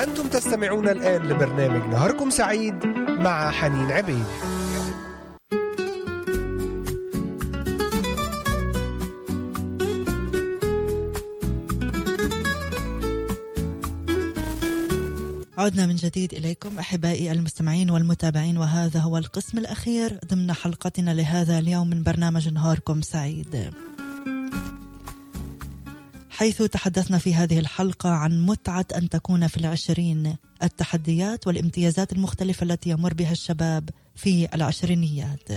أنتم تستمعون الآن لبرنامج نهاركم سعيد مع حنين عبيد. عدنا من جديد إليكم أحبائي المستمعين والمتابعين، وهذا هو القسم الأخير ضمن حلقتنا لهذا اليوم من برنامج نهاركم سعيد، حيث تحدثنا في هذه الحلقة عن متعة أن تكون في العشرين، التحديات والامتيازات المختلفة التي يمر بها الشباب في العشرينيات.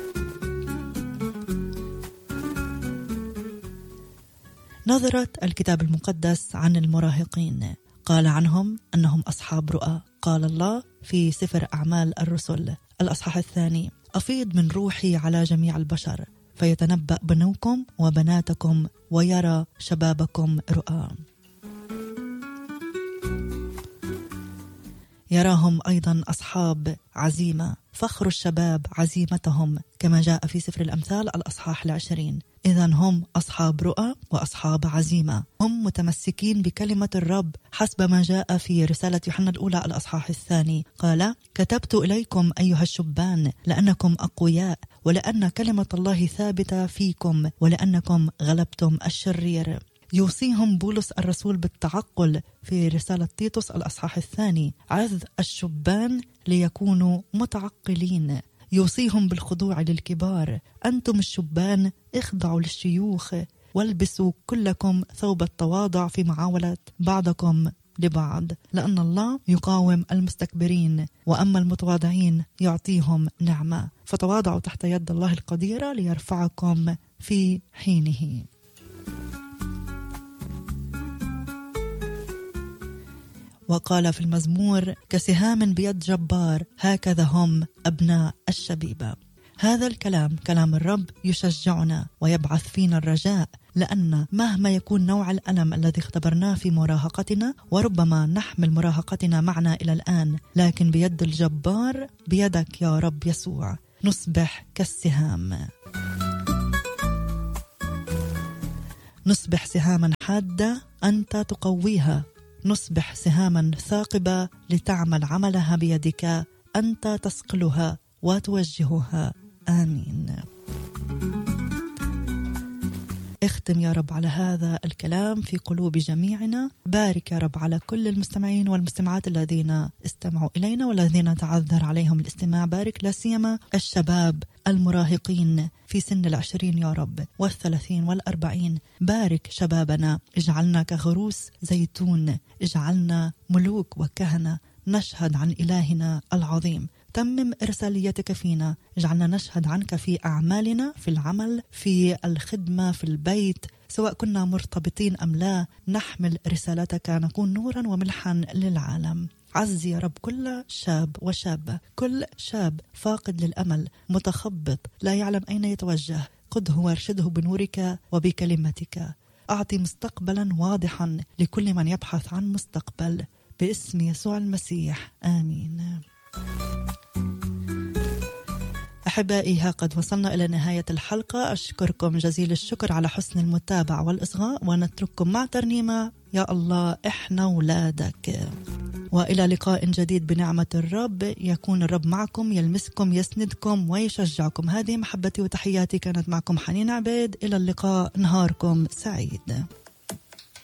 نظرت الكتاب المقدس عن المراهقين، قال عنهم أنهم أصحاب رؤى. قال الله في سفر أعمال الرسل الأصحاح 2: أفيض من روحي على جميع البشر، فيتنبأ بنوكم وبناتكم ويرى شبابكم رؤى. يراهم أيضا أصحاب عزيمة، فخر الشباب عزيمتهم، كما جاء في سفر الأمثال الأصحاح 20. إذن هم أصحاب رؤى وأصحاب عزيمة، هم متمسكين بكلمة الرب حسب ما جاء في رسالة يوحنا الأولى الأصحاح 2. قال: كتبت إليكم أيها الشبان لأنكم أقوياء، ولأن كلمة الله ثابتة فيكم، ولأنكم غلبتم الشرير. يوصيهم بولس الرسول بالتعقل في رسالة تيتوس الأصحاح 2: عظ الشبان ليكونوا متعقلين. يوصيهم بالخضوع للكبار: أنتم الشبان اخضعوا للشيوخ، والبسوا كلكم ثوب التواضع في معاولة بعضكم لبعض، لأن الله يقاوم المستكبرين، وأما المتواضعين يعطيهم نعمة. فتواضعوا تحت يد الله القديرة ليرفعكم في حينه. وقال في المزمور: كسهام بيد جبار هكذا هم أبناء الشبيبة. هذا الكلام كلام الرب يشجعنا ويبعث فينا الرجاء، لأن مهما يكون نوع الألم الذي اختبرناه في مراهقتنا، وربما نحمل مراهقتنا معنا إلى الآن، لكن بيد الجبار، بيدك يا رب يسوع، نصبح كالسهام، نصبح سهاما حادة أنت تقويها، نصبح سهاما ثاقبة لتعمل عملها بيدك، أنت تسقلها وتوجهها. آمين. اختم يا رب على هذا الكلام في قلوب جميعنا. بارك يا رب على كل المستمعين والمستمعات الذين استمعوا إلينا والذين تعذر عليهم الاستماع. بارك لا سيما الشباب المراهقين في سن 20 يا رب، 30 و40. بارك شبابنا، اجعلنا كغروس زيتون، اجعلنا ملوك وكهنة نشهد عن إلهنا العظيم. تمم إرساليتك فينا، اجعلنا نشهد عنك في أعمالنا، في العمل، في الخدمة، في البيت، سواء كنا مرتبطين أم لا، نحمل رسالتك، نكون نورا وملحا للعالم. عز يا رب كل شاب وشابة، كل شاب فاقد للأمل، متخبط لا يعلم أين يتوجه، قده وارشده بنورك وبكلمتك. أعطي مستقبلا واضحا لكل من يبحث عن مستقبل، باسم يسوع المسيح، آمين. أحبائي، ها قد وصلنا إلى نهاية الحلقة. أشكركم جزيل الشكر على حسن المتابعة والإصغاء، ونترككم مع ترنيمة يا الله إحنا أولادك. وإلى لقاء جديد بنعمة الرب. يكون الرب معكم، يلمسكم، يسندكم ويشجعكم. هذه محبتي وتحياتي، كانت معكم حنين عبيد. إلى اللقاء، نهاركم سعيد.